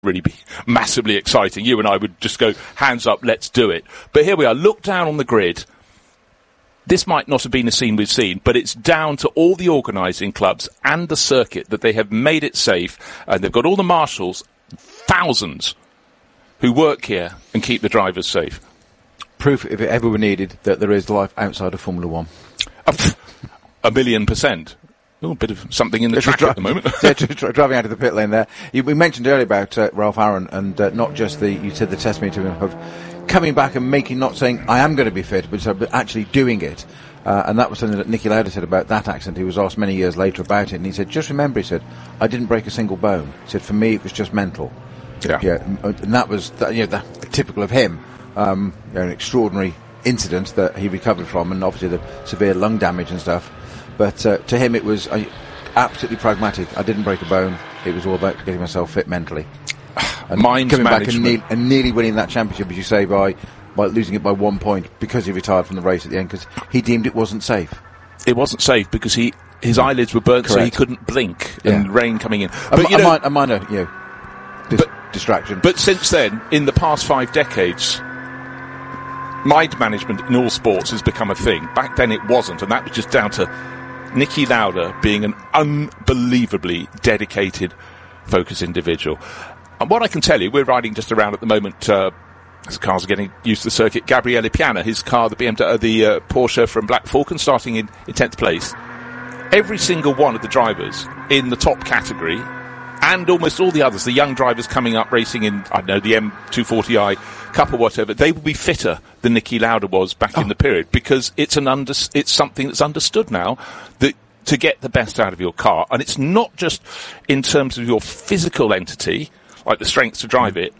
really be massively exciting. You and I would just go, hands up, let's do it. But here we are, look down on the grid. This might not have been a scene we've seen, but it's down to all the organising clubs and the circuit that they have made it safe, and they've got all the marshals, thousands, who work here and keep the drivers safe. Proof, if it ever were needed, that there is life outside of Formula One. 1,000,000%. Oh, a bit of something in the track at the moment. Driving out of the pit lane there. We mentioned earlier about Ralph Aaron, and not just you said the testimony to him of coming back and not saying, I am going to be fit, but actually doing it. And that was something that Niki Lauda said about that accident. He was asked many years later about it, and he said, just remember, he said, I didn't break a single bone. He said, for me, it was just mental. Yeah. And that was, typical of him. An extraordinary incident that he recovered from, and obviously the severe lung damage and stuff. But to him, it was absolutely pragmatic. I didn't break a bone. It was all about getting myself fit mentally. And Mind coming management. back and nearly winning that championship, as you say, by losing it by 1 point because he retired from the race at the end because he deemed it wasn't safe. It wasn't safe because his eyelids were burnt, so he couldn't blink, and rain coming in. But a minor distraction. But since then, in the past 5 decades, mind management in all sports has become a thing. Back then it wasn't, and that was just down to Niki Lauda being an unbelievably dedicated, focused individual. And what I can tell you, we're riding just around at the moment, as cars are getting used to the circuit, Gabriele Piana, his car, the Porsche from Black Falcon, starting in 10th place. Every single one of the drivers in the top category, and almost all the others, the young drivers coming up racing in, I don't know, the M240i Cup or whatever, they will be fitter than Niki Lauda was back in the period, because it's something that's understood now that to get the best out of your car, and it's not just in terms of your physical entity, like the strength to drive it,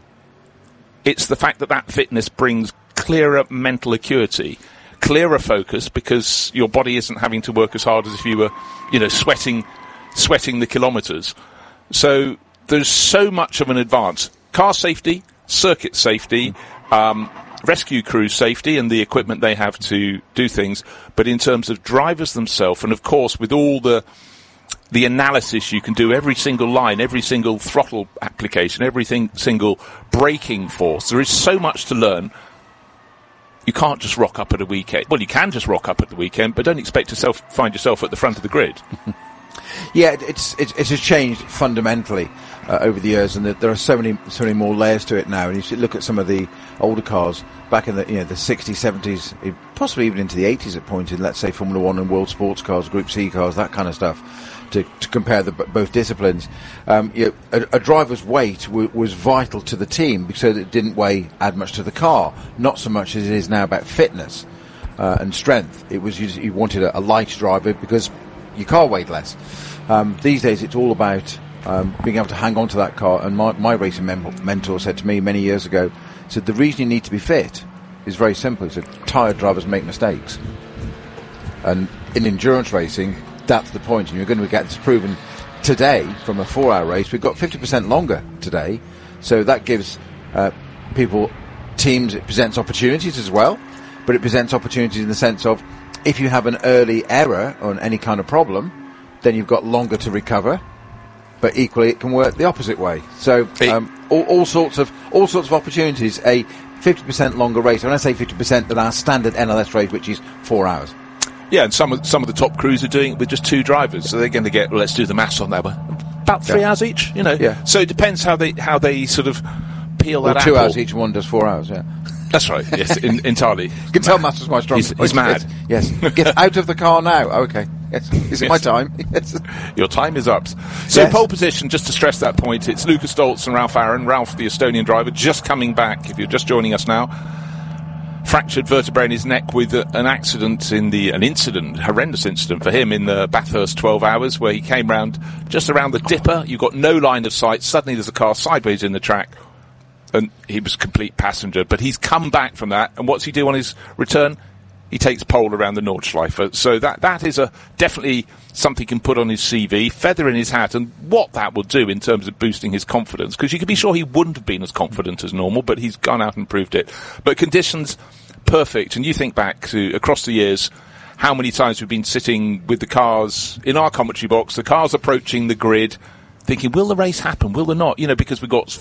it's the fact that fitness brings clearer mental acuity, clearer focus, because your body isn't having to work as hard as if you were, sweating the kilometres. So there's so much of an advance. Car safety, circuit safety, rescue crew safety and the equipment they have to do things. But in terms of drivers themselves, and of course with all the analysis you can do, every single line, every single throttle application, every single braking force, there is so much to learn. You can't just rock up at a weekend. Well, you can just rock up at the weekend, but don't expect to find yourself at the front of the grid. Yeah, it has changed fundamentally over the years, and there are so many more layers to it now. And you should look at some of the older cars back in the 60s, 70s, possibly even into the 80s at points in, let's say, Formula One and World Sports cars, Group C cars, that kind of stuff, to compare both disciplines. A driver's weight was vital to the team because it didn't add much to the car, not so much as it is now about fitness and strength. It was you wanted a light driver because your car weighed less. These days it's all about being able to hang on to that car, and my racing mentor said to me many years ago, said the reason you need to be fit is very simple. He said tired drivers make mistakes, and in endurance racing that's the point, and you're going to get this proven today from a 4-hour race. We've got 50% longer today, so that gives teams, it presents opportunities as well, but it presents opportunities in the sense of if you have an early error on any kind of problem, then you've got longer to recover. But equally, it can work the opposite way. So all sorts of opportunities. A 50% longer race. When I say 50%, than our standard NLS race, which is 4 hours. Yeah, and some of the top crews are doing it with just 2 drivers, so they're going to get. Well, let's do the maths on that one. About 3 hours each, Yeah. So it depends how they sort of peel that. 2 hours each. One does 4 hours. Yeah. That's right. Yes, entirely. You can tell Master's my strong. He's mad. Yes. Get out of the car now. Okay. Yes. Is it my time? Yes. Your time is up. So pole position, just to stress that point, it's Luca Stoltz and Ralph Aaron. Ralph, the Estonian driver, just coming back, if you're just joining us now. Fractured vertebrae in his neck with an accident horrendous incident for him in the Bathurst 12 hours, where he came round just around the dipper. You've got no line of sight. Suddenly there's a car sideways in the track. And he was a complete passenger, but he's come back from that. And what's he do on his return? He takes pole around the Nordschleife. So that is definitely something he can put on his CV, feather in his hat, and what that will do in terms of boosting his confidence. Because you can be sure he wouldn't have been as confident as normal, but he's gone out and proved it. But conditions perfect. And you think back to across the years, how many times we've been sitting with the cars in our commentary box, the cars approaching the grid, thinking, will the race happen? Will there not? You know, because we've got